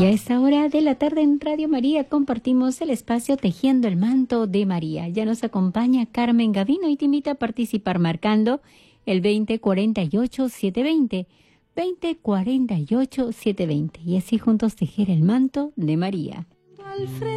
Y a esta hora de la tarde en Radio María compartimos el espacio Tejiendo el Manto de María. Ya nos acompaña Carmen Gavino y te invita a participar marcando el 2048-720, 2048-720. Y así juntos tejer el manto de María.